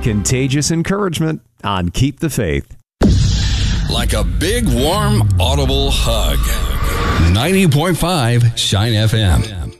Contagious encouragement on Keep the Faith. Like a big, warm, audible hug. 90.5 Shine FM.